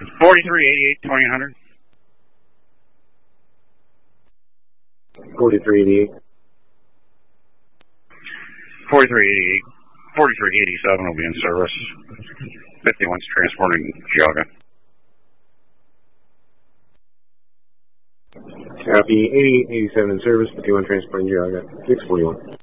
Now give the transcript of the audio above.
4388 2000. 4388. 4388. 4387 will be in service. 51's transporting Geauga. Copy. 8887 in service. 51 transporting Geauga. 641.